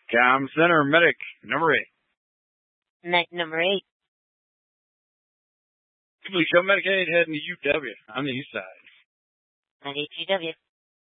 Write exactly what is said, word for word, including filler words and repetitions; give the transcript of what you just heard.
Com Center Medic number eight. Medic number eight. Complete Show Medicaid heading to U W on the east side. On H E W.